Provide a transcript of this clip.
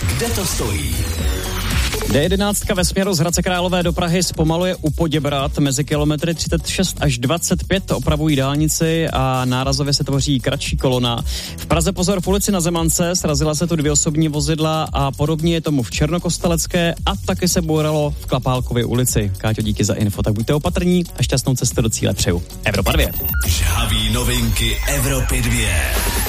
kde to stojí. D11 ve směru z Hradce Králové do Prahy zpomaluje u Poděbrad mezi kilometry 36 až 25, opravují dálnici a nárazově se tvoří kratší kolona. V Praze pozor v ulici na Zemance, srazila se tu 2 osobní vozidla a podobně je tomu v Černokostelecké a taky se bouralo v Klapálkově ulici. Káťo, díky za info, tak buďte opatrní a šťastnou cestu do cíle přeju. Evropa 2. Žhavý novinky Evropy 2.